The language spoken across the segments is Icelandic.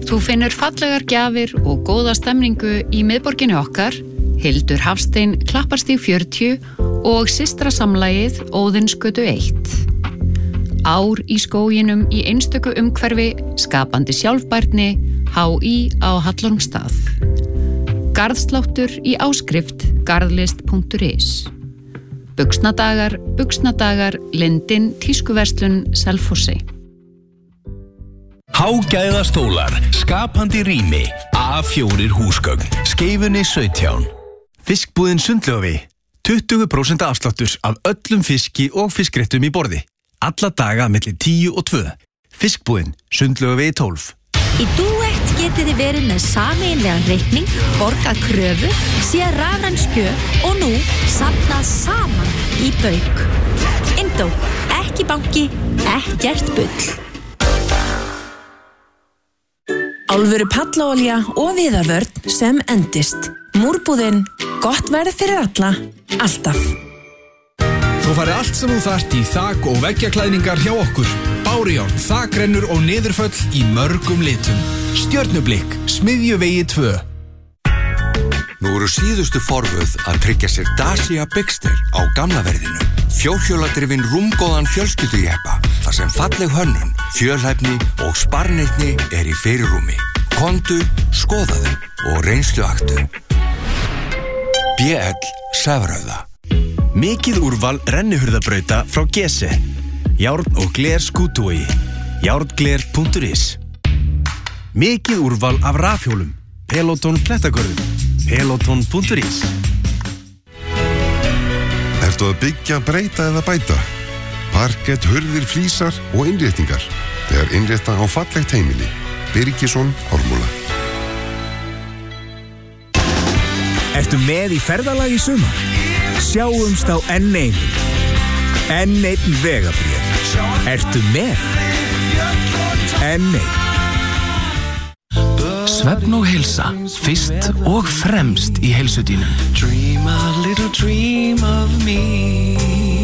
Þú finnur fallegar gjafir og góða stemningu í miðborginni okkar, Hildur Hafstein Klapparstíg 40 og systrasamlagið Óðinsgötu 1. Ár í skóginum í einstöku umhverfi, skapandi sjálfbærni, HÍ á Hallormsstað. Garðsláttur í áskrift garðlist.is. Buxnadagar, Lindin, Tískuverslun, Selfossi. Hágæðastólar, skapandi rými, A4 húsgögn, Skeifunni 17. Fiskbúðin Sundlaugavi, 20% afsláttur af öllum fiski og fiskréttum í borði. Alla daga milli 10 og 2. Fiskbúðin Sundlaugavi 12. Í Duett getið þið verið með sameiginlegan reikning, borgað kröfu, séð rafræn skjöl og nú safnað saman í bauk. Indó, ekki banki, ekkert bull. Álfuru pallaolía og viðarvörn sem endist. Múrbúðin, gott verð fyrir alla, alltaf. Þú farið allt sem þú þarft í þak- og veggjaklæðningar hjá okkur. Bárujárn, þakrennur og niðurföll í mörgum litum. Stjörnublikk, Smiðjuvegi 2. Nú eru síðustu forvöð að tryggja sér Dacia Bigster á gamla verðinu. Fjórhjóladrifin rúmgóðan fjölskyldujeppa, þar sem falleg hönnun, fjölhæfni og sparneytni í fyrirrúmi. Komdu, skoðaðu og reynsluaktu. BL Sefrauða. Mikið úrval rennihurðabrauta frá Gese. Járn og gler skútuogi. Járngler.is. Mikið úrval af rafhjólum. Peloton plettagörðum. Peloton.is. Ertu að byggja, breyta eða bæta? Parkett, hurðir, flísar og innréttingar. Þegar innrétta á fallegt heimili. Birgisson Ármúla. Ertu með í ferðalag í sumar? Sjáumst á N1. N1 vegabréf. Ertu með? N1. Svefn og heilsa, fyrst og fremst í heilsudínum. Dream a little dream of me.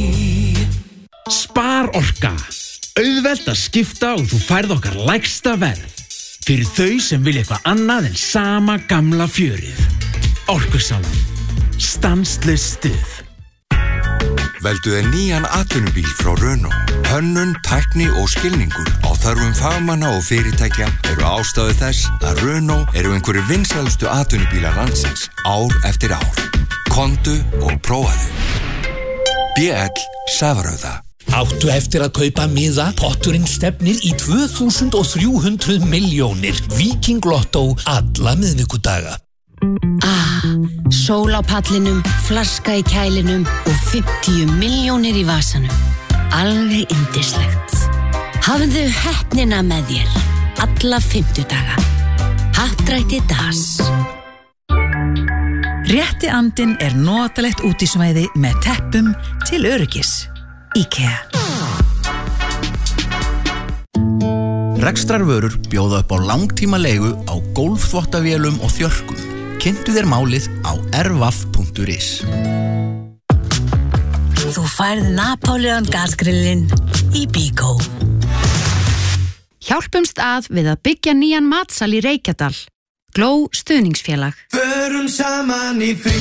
Spar orka. Auðvelt að skipta og þú færð okkar lægsta verð. Fyrir þau sem vilja eitthvað annað en sama gamla fjörið. Orkusalan. Stanslaust stuð. Veldu þér nýjan atvinnubíl frá Renault. Hönnun, tækni og skilningur á þörfum fagmanna og fyrirtækja eru ástæðu þess að Renault eru einhverju vinsælustu atvinnubílar landsins ár eftir ár. Komdu og prófaðu. BL Sefrauða. Áttu eftir að kaupa miða, potturinn stefnir í 2300 milljónir. Viking Lotto alla miðvikudaga. Sól á pallinum, flaska í kælinum og 50 milljónir í vasanum. Alveg yndislegt. Hafðu heppnina með þér alla 50 daga. Happdrætti DAS. Rétti andinn notalegt útisvæði með teppum til öryggis. IKEA. Rekstrarvörur bjóða upp á langtíma leigu á gólfþvottavélum og þjörkum. Kynntu þér málið á rvaf.is. Þú færð Napoleon gasgrillin í Bíkó. Hjálpumst að við að byggja nýjan matsal í Reykjadal. Gló stuðningsfélag. Förum saman í frí.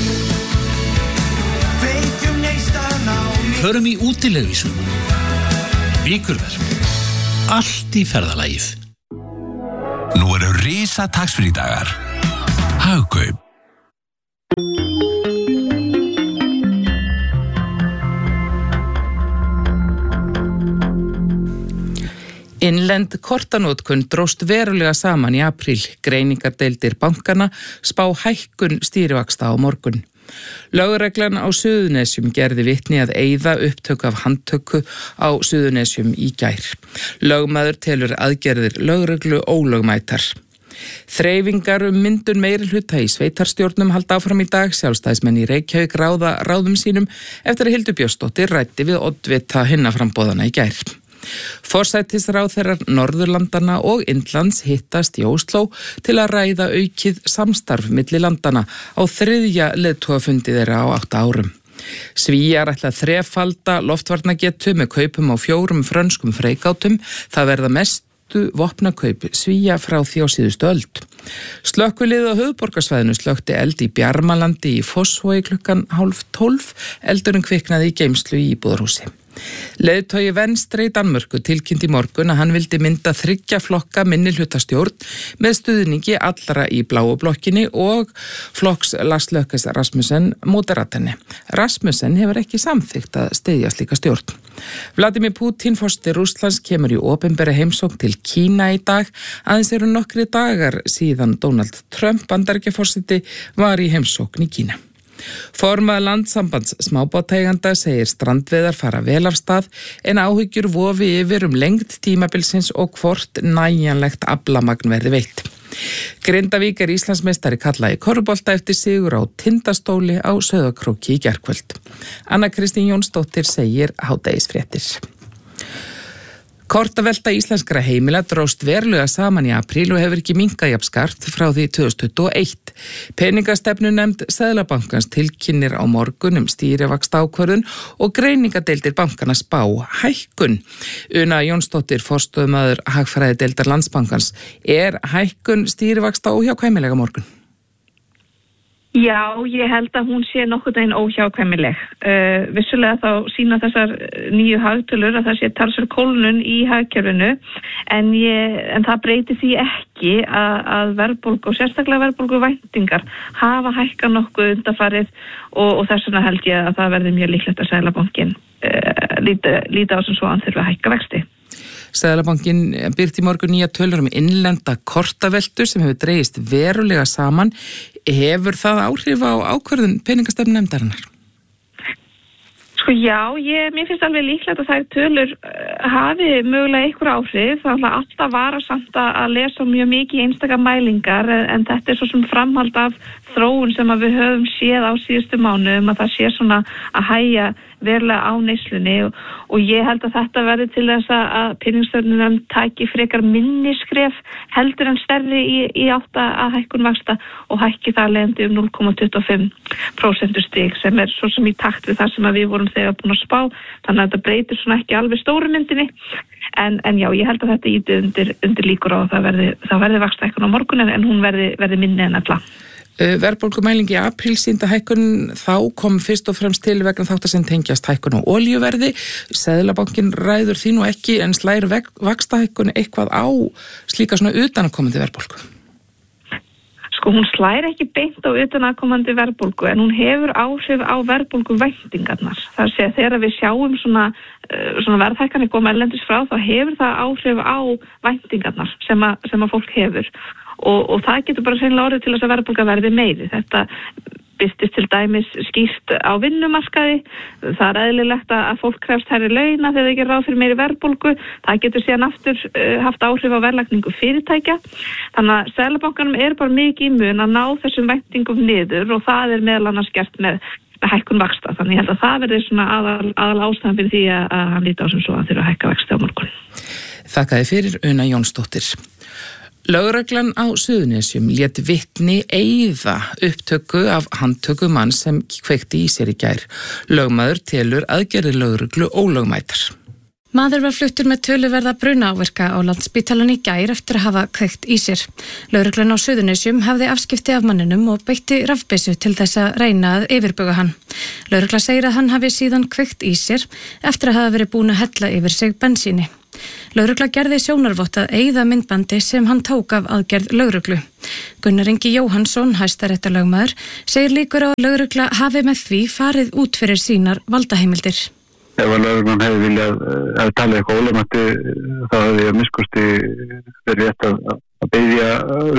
Fengjum neistan á mig. Förum í útilegu í sumar. Vikurverk. Allt í ferðalagið. Nú eru risa taxfrí-dagar. Hagkaup. Innlend kortanótkun dróst verulega saman í apríl. Greiningardeildir bankana spá hækkun stýrivaxta á morgun. Lögreglan á Suðurnesjum gerði vitni að eyða upptök af handtöku á Suðurnesjum í gær. Lögmaður telur aðgerðir lögreglu ólögmætar. Þreifingar myndun meirihluta í sveitarstjórnum halda áfram í dag. Sjálfstæðismenn í Reykjavík ráða ráðum sínum eftir að Hildur Björnsdóttir ræddi við oddvita hinna framboðana í gær. Forsætisráðherrar Norðurlandana og Indlands hittast í Ósló til að ræða aukið samstarf milli landana á 3. leiðtogafundi þeirra á 8 árum. Svíar ætla að þrefalda loftvarnagetu með kaupum á 4 frönskum freigátum. Það verða mestu vopnakaup Svía frá því á síðustu öld. Slökkviliðið á höfuðborgarsvæðinu slökkti eld í Bjarmalandi í Fossvogi klukkan 11:30. Eldurinn kviknaði í geymslu í íbúðarhúsi. Leiðtogi Venstre í Danmörku tilkynnti í morgun að hann vildi mynda 3 flokka minnihlutastjórn með stuðningi allra í bláu blokkinni og flokks Lars Løkke Rasmussen Moderaterni. Rasmussen hefur ekki samþykkt að styðja slíka stjórn. Vladimir Putin, forseti Rússlands, kemur í opinbera heimsókn til Kína í dag. Aðeins eru nokkri dagar síðan Donald Trump, Bandaríkjaforseti, var í heimsókn í Kína. Formaður Landssambands smábátaeigenda segir strandveiðar fara vel af stað en áhyggjur vofi yfir lengd tímabilsins og hvort nægjanlegt aflamagn verði veitt. Grindavík Íslandsmeistari karla í körfubolta eftir sigur á Tindastóli á Sauðárkróki í gærkvöld. Anna Kristín Jónsdóttir segir hádegisfréttir. Kortavelta íslenskra heimila dróst verulega saman í apríl og hefur ekki minnkað jafn skart frá því 2021. Peningastefnunefnd Seðlabankans tilkynnir á morgun stýrivaxtaákvörðun og greiningadeildir bankana spá hækkun. Una Jónsdóttir, forstöðumaður hagfræðideildar Landsbankans. Hækkun stýrivaxta óhjákvæmilega morgun? Já, ég held að hún sé nokkuð veginn óhjákvæmileg. Vissulega þá sýna þessar nýju hagtölur að það sé talsverð kólnun í hagkerfinu en það breytir því ekki að verðbólgu og sérstaklega verðbólguvæntingar hafa hækkað nokkuð undanfarið og þess vegna held ég að það verði mjög líklegt að Seðlabankinn líta á sem svo að hann þurfi að hækka vexti. Seðlabankinn birti í morgun nýja tölur innlenda kortaveltu sem hefur dregist verulega saman. Hefur það áhrif á ákvörðun peningastefnunefndarinnar? Sko já, mér finnst alveg líklegt að þær tölur hafi mögulega einhver áhrif. Það er alltaf varasamt að lesa mjög mikið einstaka mælingar en þetta svo sem framhald af þróun sem við höfum séð á síðustu mánuðum að það sé svona að hægja verulega á neyslunni og ég held að þetta verði til þess að peningastefnunefnd taki frekar minni skref heldur en stærri í átt að hækkun vaxta og hækki það leiðandi 0,25% stig sem svo sem í takt við það sem við vorum þegar búin að spá, þannig að þetta breytir svona ekki alveg stóru myndinni en já, ég held að þetta íti undir líkur á að það verði vaxtahækkun á morgun en hún verði minni en alla. Verðbólgumæling í apríl sýnda hækkun þá kom fyrst og fremst til vegna þáttar sem tengjast hækkun á olíuverði. Seðlabankinn ræður því nú ekki en slær vaxtahækkun eitthvað á slíka svona utanakomandi verðbólgu? Sko hún slær ekki beint á utanakomandi verðbólgu en hún hefur áhrif á verðbólguvæntingarnar. Það sé þegar við sjáum svona verðhækkanir koma erlendis frá þá hefur það áhrif á væntingarnar sem að fólk hefur. Og það getur bara sennilega orðið til þess að verðbólga verði meiri. Þetta birtist til dæmis skýrt á vinnumarkaði. Það er eðlilegt að fólk krefst hærri launa þegar það ekki ráð fyrir meiri verðbólgu. Það getur síðan aftur haft áhrif á verðlagningu fyrirtækja. Þannig að Seðlabankanum bara mikið í mun að ná þessum væntingum niður og það meðal annars gert með hækkun vaxta. Þannig ég held að það verði svona aðal ástæðan fyrir því að hann líti á sem svo að þurfa að hækka vexti á morgun. Þakkaði fyrir Una Jónsdóttir. Lögreglan á Suðurnesjum lét vitni eyða upptöku af handtöku mann sem kveikti í sér í gær. Lögmaður telur aðgerðir lögreglu ólögmætar. Maður var fluttur með töluverða brunaáverka á Landspítalan í gær eftir að hafa kveikt í sér. Lögreglan á Suðurnesjum hafði afskipti af manninum og beitti rafbyssu til þess að reyna að yfirbuga hann. Lögregla segir að hann hafi síðan kveikt í sér eftir að hafa verið búin að hella yfir sig bensíni. Lögregla gerði sjónarvott að eyða myndbandi sem hann tók af aðgerð lögreglu. Gunnar Ingi Jóhannsson, hæstaréttarlögmaður, segir líkur á að lögregla hafi með því farið út fyrir sínar valdaheimildir. Ef að lögreglan hefði viljað að tala eitthvað ólögmætti þá hefði ég að miskusti verið rétt að biðja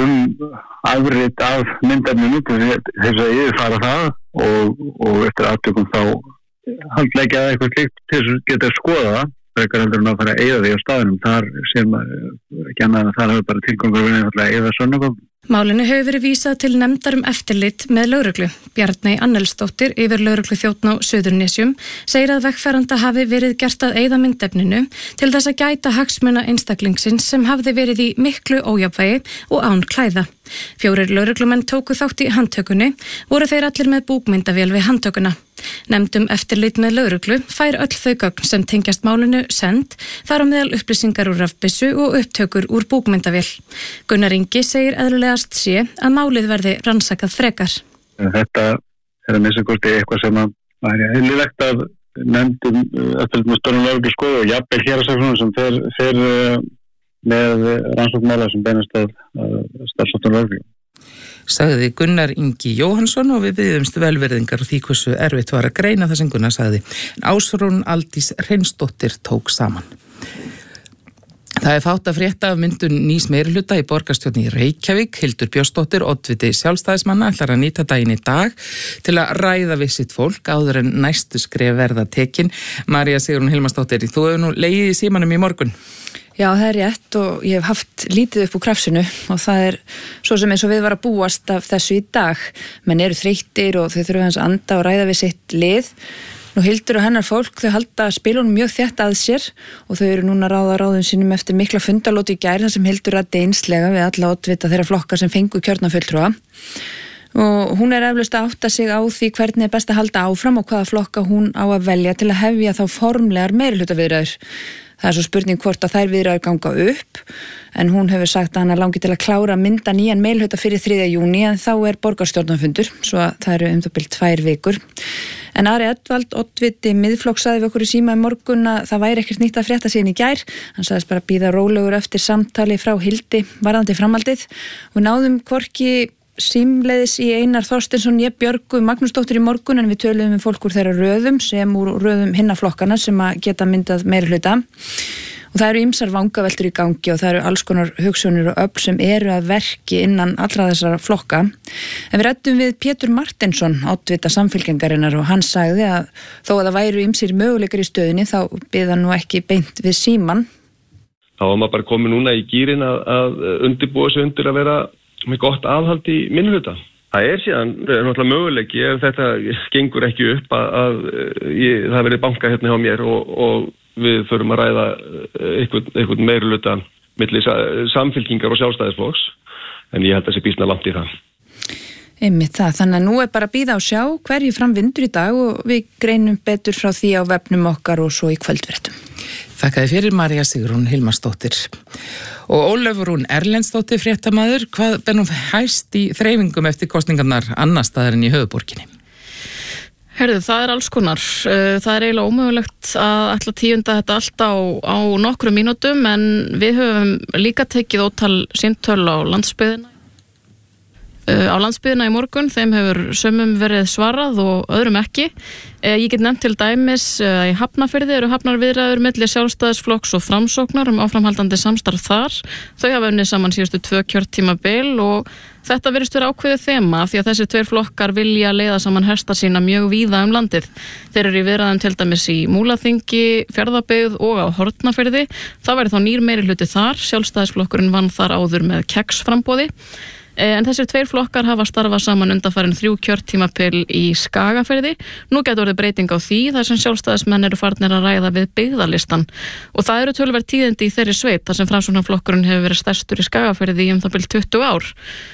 afrit af myndefninu til þess að yfirfara það og eftir aftökum þá handleggja eitthvað slíkt til þess að geta skoða það. Frekar heldur að fara að eyða því á staðinum. Þar sem ekki annað en það hefur bara tilgangur við að eyða sönnugögnum. Málinu hefur verið vísað til nefndar eftirlit með lögreglu. Bjarney Annelsdóttir, yfir lögregluþjónn á Suðurnesjum, segir að vegfaranda hafi verið gert að eyða myndefninu til þess að gæta hagsmuna einstaklingsins sem hafði verið í miklu ójafnvægi og án klæða. 4 lögreglumenn tóku þátt í handtökunni, voru þeir allir með búkmyndavél við handtökuna. Nefnd eftirlit með lögreglu fær öll þau gögn sem tengjast málinu send, þar á meðal upplýsingar úr rafbyssu og upptökur úr búkmyndavél. Gunnar Ingi segir eðlulegast sé að málið verði rannsakað frekar. Þetta að minnsta kosti eitthvað sem að væri eðlilegt að nefndum eftirlit með störfum lögreglu skoða og jafnvel héraðssaksóknara sem fer með rannsóknarmála sem beinast að starfsfólki lögreglu. Sagði Gunnar Ingi Jóhannsson og við biðjumst velvirðingar og því hversu erfitt var að greina það sem Gunnar sagði. Ásrún Aldís Hreinsdóttir tók saman. Það fátt að frétta af myndun nýs meirihluta í borgarstjórn í Reykjavík. Hildur Björnsdóttir, oddviti sjálfstæðismanna, ætlar að nýta daginn í dag til að ræða við sitt fólk áður en næstu skref verða tekin. María Sigrún Hilmarsdóttir, þú hefur nú legið í símanum í morgun. Já, það er rétt og ég hef haft lítið upp úr krafsinu og það svo sem eins og við var að búast af þessu í dag. Menn eru þreyttir og þau þurfa hans að anda og ræða við sitt lið. Nú Hildur og hennar fólk, þau halda spilunum mjög þétt að sér og þau eru núna ráðum sínum eftir mikla fundalót í gær þar sem Hildur ræddi einslega við alla oddvita þeirra flokka sem fengu kjörnafulltrúa. Og hún eflaust að átta sig á því hvernig best að halda áfram og hvaða flokka hún á að velja til að hefja þá formlegar meirihlutaviðræður. Það svo spurning hvort að þær viðræður ganga upp, en hún hefur sagt að hana langi til að klára mynda nýjan meirihluta fyrir 3. júní en þá borgarstjórnarfundur, svo að það eru bil 2 vikur. En Ari Edvald, oddviti Miðflokks, sagði við okkur í síma í morgun að það væri ekkert nýtt að frétta síðan í gær. Hann sagðist bara bíða rólegur eftir samtali frá Hildi varðandi framhaldið og náðum hvorki símleiðis í Einar Þorsteinsson ég Björgu Magnúsdóttir í morgun en við töluðum með fólk úr þeirra röðum sem úr röðum hinna flokkana sem að geta myndað meirihluta og það eru ýmsar vangaveltur í gangi og það eru alls konar hugsjónir og öfl sem eru að verki innan allra þessara flokka. En við ræddum við Pétur Martinsson, oddvita Samfylkingarinnar og hann sagði að þó að það væru ýmsir möguleikar í stöðunni þá biða nú ekki beint við síman. Þá var maður bara komið núna í gýrin að undirbúa sig undir að vera með gott aðhald í minnihluta. Það síðan náttúrulega möguleiki ef þetta gengur ekki upp að það verið banka hérna hjá mér og við förum að ræða einhvern meirihluta milli Samfylkingar og Sjálfstæðisflokks en ég held að það sé býsna langt í það. Einmitt það, þannig að nú bara að bíða og sjá hverju fram vindur í dag og við greinum betur frá því á vefnum okkar og svo í kvöldfréttum. Þakkaði fyrir María Sigrún Hilmarsdóttir. Og Ólafur Rún Erlendsdóttir fréttamaður, hvað ber nú hæst í þreifingum eftir kosningarnar annar staðar en í höfuðborginni? Herðu, það alls konar. Það eiginlega ómögulegt að ætla tíunda þetta allt á nokkrum mínútum en við höfum líka tekið ótal símtöl á landsbyggðina. Á landsbyggðina í morgun, þeim hefur sömum verið svarað og öðrum ekki. Ég get nefnt til dæmis í Hafnarfirði eru hafnarviðræður milli Sjálfstæðisflokks og Framsóknar áframhaldandi samstarf þar. Þau hafa unnið saman síðustu 2 kjörtímabil og þetta virðist vera ákveðið þema því að þessi 2 flokkar vilja leiða saman hesta sína mjög víða landið. Þeir eru í viðræðum til dæmis í Múlaþingi, Fjarðabyggð og á Hornafirði. Það væri þá nýr meirihluti þar. Sjálfstæðisflokkurinn vann þar áður með keksframboði. En þessir 2 flokkar hafa starfað saman undanfarin 3 kjörtímabil í Skagafirði. Nú getur orðið breyting á því þar sem sjálfstæðismenn eru farnir að ræða við byggðalistan. Og það eru töluverð tíðindi í þeirri sveit þar sem Framsóknarflokkurinn hefur verið stærstur í Skagafirði í það bil 20 ár.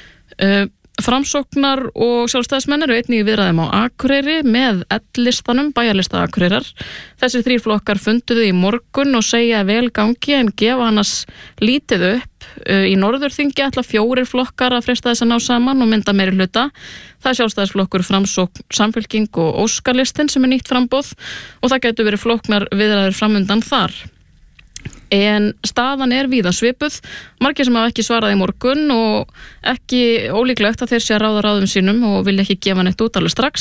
Framsóknar og sjálfstæðismenn eru einnig í viðræðum á Akureyri með L-listanum, bæjarlista Akureyrar. Þessir 3 flokkar funduðu í morgun og segja vel gangi en gefa annars lítið upp. Í Norðurþingi ætla 4 flokkar að freista þess að ná saman og mynda meirihluta. Það er Sjálfstæðisflokkur, Framsókn, Samfylking og Óskarlistinn sem nýtt framboð og það getur verið flóknar viðræður framundan þar. En staðan víða svipuð, margir sem hafa ekki svarað í morgun og ekki ólíklegt að þeir sé að ráða ráðum sínum og vilja ekki gefa neitt út alveg strax.